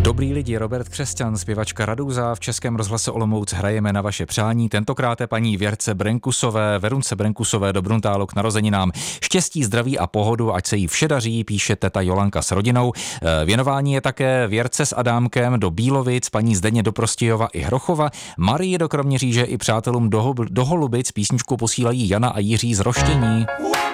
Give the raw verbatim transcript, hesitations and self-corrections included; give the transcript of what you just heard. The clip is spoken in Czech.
Dobrý lidi, Robert Křesťan, zpěvačka Radúza, v Českém rozhlase Olomouc hrajeme na vaše přání. Tentokrát paní Věrce Brenkusové, Verunce Brenkusové do Bruntálu k narozeninám. Štěstí, zdraví a pohodu, ať se jí vše daří, píše teta Jolanka s rodinou. Věnování je také Věrce s Adámkem do Bílovic, paní Zdeně do Prostějova i Hrochova, Marii do Kroměříže i přátelům do, do Holubic písničku posílají Jana a Jiří z Roštění.